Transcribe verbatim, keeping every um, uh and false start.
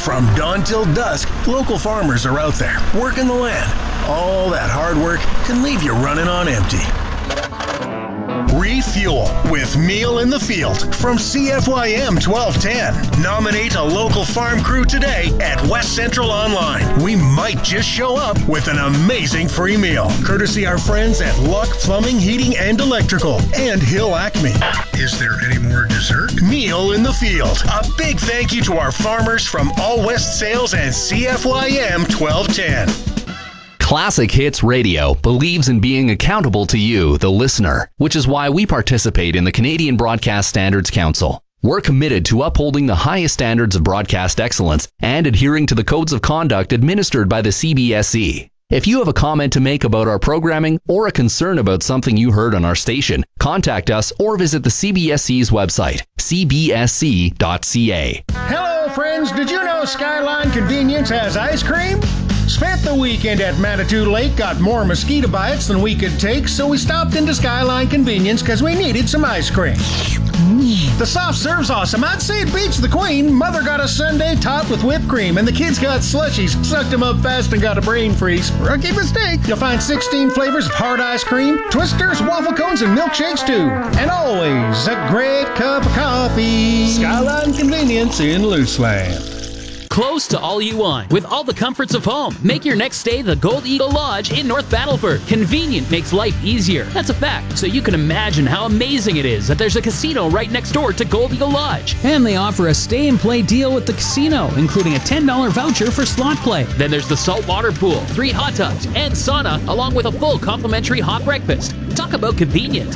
From dawn till dusk, local farmers are out there working the land. All that hard work can leave you running on empty. Refuel with Meal in the Field from C F Y M twelve ten. Nominate a local farm crew today at West Central Online. We might just show up with an amazing free meal, courtesy our friends at Luck Plumbing, Heating, and Electrical and Hill Acme. Is there any more dessert? Meal in the Field. A big thank you to our farmers from All West Sales and C F Y M twelve ten. Classic Hits Radio believes in being accountable to you, the listener, which is why we participate in the Canadian Broadcast Standards Council. We're committed to upholding the highest standards of broadcast excellence and adhering to the codes of conduct administered by the C B S C. If you have a comment to make about our programming or a concern about something you heard on our station, contact us or visit the C B S C's website, c b s c dot c a. Hello, friends. Did you know Skyline Convenience has ice cream? Spent the weekend at Manitou Lake, got more mosquito bites than we could take, so we stopped into Skyline Convenience because we needed some ice cream. The soft serve's awesome. I'd say it beats the Queen. Mother got a sundae topped with whipped cream, and the kids got slushies, sucked them up fast, and got a brain freeze. Rookie mistake. You'll find sixteen flavors of hard ice cream, twisters, waffle cones, and milkshakes too. And always a great cup of coffee. Skyline Convenience in Luceland. Close to all you want, with all the comforts of home. Make your next stay the Gold Eagle Lodge in North Battleford. Convenient makes life easier. That's a fact. So you can imagine how amazing it is that there's a casino right next door to Gold Eagle Lodge. And they offer a stay and play deal with the casino, including a ten dollars voucher for slot play. Then there's the saltwater pool, three hot tubs, and sauna, along with a full complimentary hot breakfast. Talk about convenient.